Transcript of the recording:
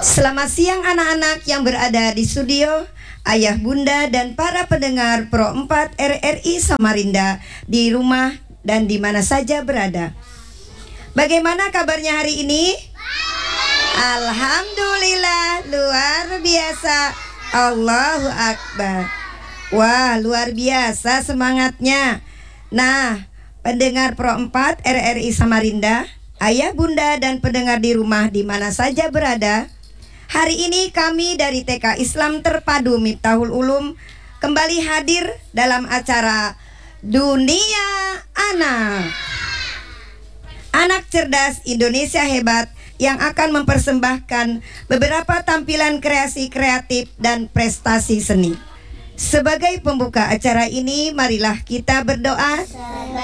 Selamat siang anak-anak yang berada di studio, ayah bunda dan para pendengar Pro 4 RRI Samarinda di rumah dan di mana saja berada. Bagaimana kabarnya hari ini? Alhamdulillah, luar biasa. Allahu Akbar. Wah, luar biasa semangatnya. Nah, pendengar Pro 4 RRI Samarinda, ayah bunda dan pendengar di rumah di mana saja berada, hari ini kami dari TK Islam Terpadu Miftahul Ulum kembali hadir dalam acara Dunia Anak. Anak cerdas Indonesia hebat yang akan mempersembahkan beberapa tampilan kreasi kreatif dan prestasi seni. Sebagai pembuka acara ini, marilah kita berdoa.